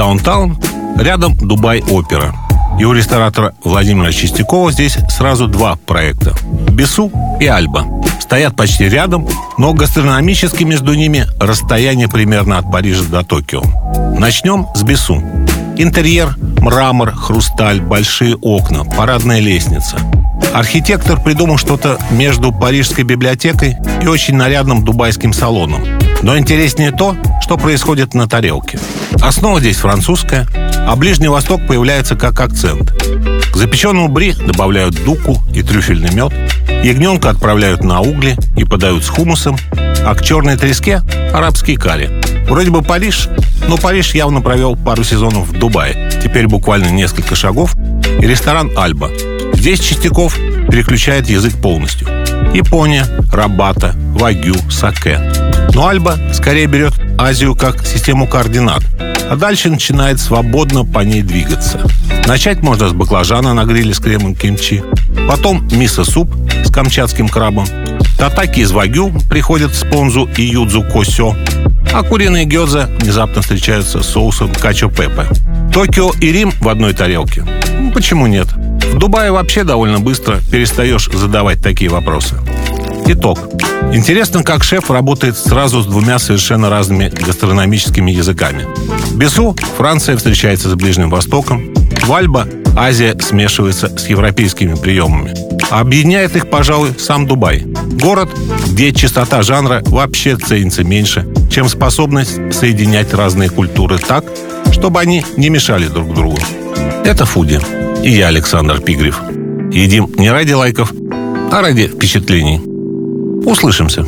Даунтаун, рядом Дубай-Опера. И у ресторатора Владимира Чистякова здесь сразу два проекта – Бису и Альба. Стоят почти рядом, но гастрономически между ними расстояние примерно от Парижа до Токио. Начнем с Бису. Интерьер – мрамор, хрусталь, большие окна, парадная лестница. Архитектор придумал что-то между Парижской библиотекой и очень нарядным дубайским салоном. Но интереснее то, что происходит на тарелке. Основа здесь французская, а Ближний Восток появляется как акцент. К запеченному бри добавляют дуку и трюфельный мед, ягненка отправляют на угли и подают с хумусом, а к черной треске – арабский карри. Вроде бы Париж, но Париж явно провел пару сезонов в Дубае. Теперь буквально несколько шагов и ресторан «Альба». Здесь Чистяков переключает язык полностью. Япония, рабата, вагю, саке. Но Альба скорее берет Азию как систему координат, а дальше начинает свободно по ней двигаться. Начать можно с баклажана на гриле с кремом кимчи, потом мисо-суп с камчатским крабом, татаки из вагю приходят с понзу и юдзу косё, а куриные гёдзе внезапно встречаются с соусом качо-пепе. Токио и Рим в одной тарелке? Почему нет? В Дубае вообще довольно быстро перестаешь задавать такие вопросы. Итог. Интересно, как шеф работает сразу с двумя совершенно разными гастрономическими языками. В Бису Франция встречается с Ближним Востоком, в Альба Азия смешивается с европейскими приемами. А объединяет их, пожалуй, сам Дубай. Город, где чистота жанра вообще ценится меньше, чем способность соединять разные культуры так, чтобы они не мешали друг другу. Это «Фуди». И я, Александр Пигрев. Едим не ради лайков, а ради впечатлений. Услышимся.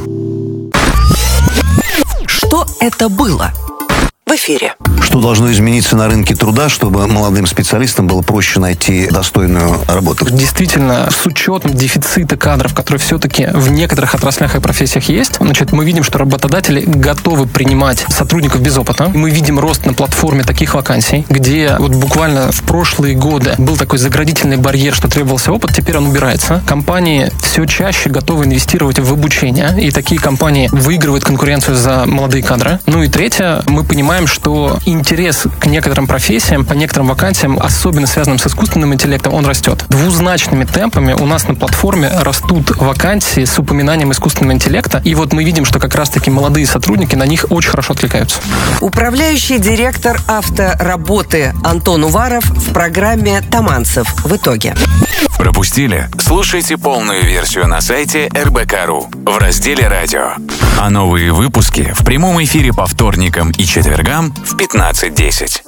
Что это было? В эфире. Что должно измениться на рынке труда, чтобы молодым специалистам было проще найти достойную работу? Действительно, с учетом дефицита кадров, который все-таки в некоторых отраслях и профессиях есть, значит, мы видим, что работодатели готовы принимать сотрудников без опыта. Мы видим рост на платформе таких вакансий, где вот буквально в прошлые годы был такой заградительный барьер, что требовался опыт, теперь он убирается. Компании все чаще готовы инвестировать в обучение, и такие компании выигрывают конкуренцию за молодые кадры. Ну и третье, мы понимаем, что интерес к некоторым профессиям, по некоторым вакансиям, особенно связанным с искусственным интеллектом, он растет. Двузначными темпами у нас на платформе растут вакансии с упоминанием искусственного интеллекта, и вот мы видим, что как раз-таки молодые сотрудники на них очень хорошо откликаются. Управляющий директор автоработы Антон Уваров в программе «Таманцев. В итоге». Пропустили? Слушайте полную версию на сайте РБК.ру в разделе «Радио». А новые выпуски в прямом эфире по вторникам и четвергам в 15:10.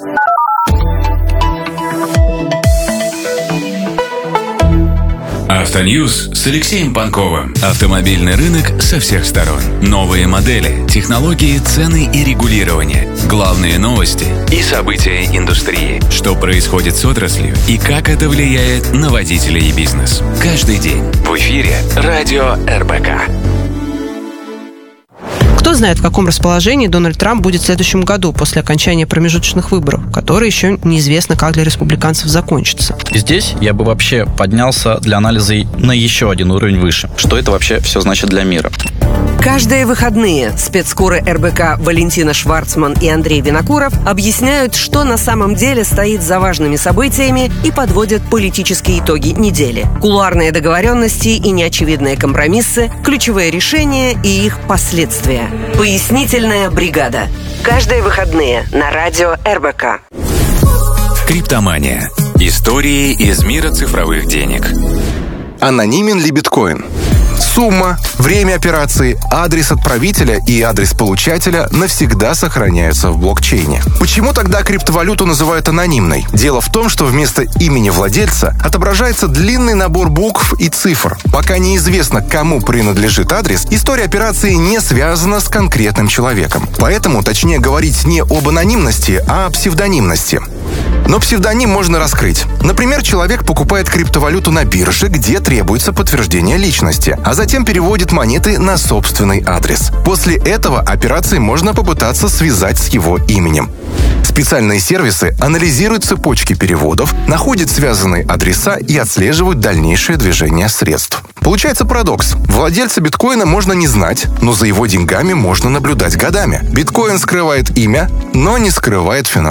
Автоньюз с Алексеем Панковым. Автомобильный рынок со всех сторон. Новые модели, технологии, цены и регулирование. Главные новости и события индустрии. Что происходит с отраслью и как это влияет на водителей и бизнес. Каждый день в эфире «Радио РБК». Кто знает, в каком расположении Дональд Трамп будет в следующем году после окончания промежуточных выборов, которые еще неизвестно, как для республиканцев закончатся. Здесь я бы вообще поднялся для анализа на еще один уровень выше. Что это вообще все значит для мира? Каждые выходные спецкоры РБК Валентина Шварцман и Андрей Винокуров объясняют, что на самом деле стоит за важными событиями и подводят политические итоги недели. Кулуарные договоренности и неочевидные компромиссы, ключевые решения и их последствия. Пояснительная бригада. Каждые выходные на радио РБК. Криптомания. Истории из мира цифровых денег. Анонимен ли биткоин? Сумма, время операции, адрес отправителя и адрес получателя навсегда сохраняются в блокчейне. Почему тогда криптовалюту называют анонимной? Дело в том, что вместо имени владельца отображается длинный набор букв и цифр. Пока неизвестно, кому принадлежит адрес, история операции не связана с конкретным человеком. Поэтому точнее говорить не об анонимности, а о псевдонимности. Но псевдоним можно раскрыть. Например, человек покупает криптовалюту на бирже, где требуется подтверждение личности, а затем переводит монеты на собственный адрес. После этого операции можно попытаться связать с его именем. Специальные сервисы анализируют цепочки переводов, находят связанные адреса и отслеживают дальнейшее движение средств. Получается парадокс. Владельца биткоина можно не знать, но за его деньгами можно наблюдать годами. Биткоин скрывает имя, но не скрывает финансовые